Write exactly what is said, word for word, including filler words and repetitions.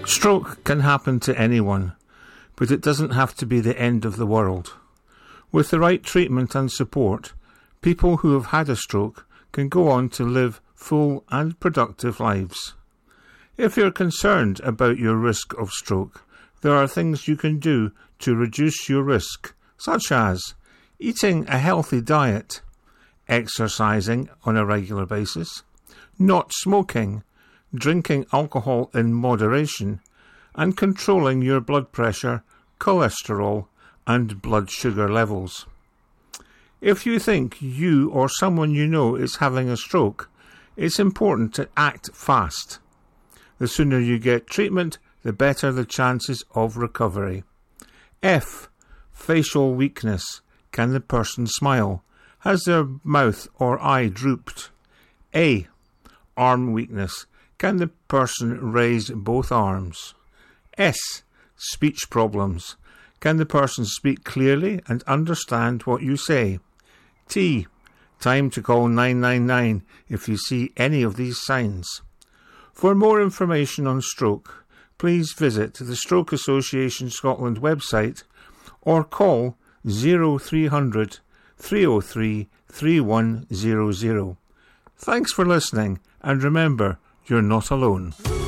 Stroke can happen to anyone, but it doesn't have to be the end of the world. With the right treatment and support, people who have had a stroke can go on to live full and productive lives. If you're concerned about your risk of stroke, there are things you can do to reduce your risk, such as eating a healthy diet, exercising on a regular basis, not smoking, drinking alcohol in moderation, and controlling your blood pressure, cholesterol, and blood sugar levels. If you think you or someone you know is having a stroke, it's important to act fast. The sooner you get treatment, the better the chances of recovery. F. Facial weakness. Can the person smile? Has their mouth or eye drooped? A. Arm weakness. Can the person raise both arms? S. Speech problems. Can the person speak clearly and understand what you say? T. Time to call nine nine nine if you see any of these signs. For more information on stroke, please visit the Stroke Association Scotland website or call zero three hundred, three oh three, three one zero zero. Thanks for listening, and remember, you're not alone.